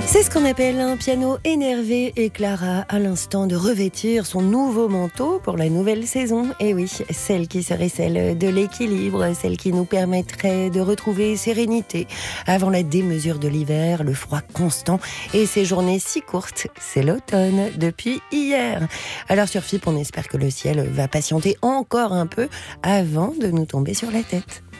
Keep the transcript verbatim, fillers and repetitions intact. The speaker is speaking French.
C'est ce qu'on appelle un piano énervé et Clara à l'instant de revêtir son nouveau manteau pour la nouvelle saison. Et oui, celle qui serait celle de l'équilibre, celle qui nous permettrait de retrouver sérénité avant la démesure de l'hiver, le froid constant et ces journées si courtes. C'est l'automne depuis hier. Alors sur F I P, on espère que le ciel va patienter encore un peu avant de nous tomber sur la tête.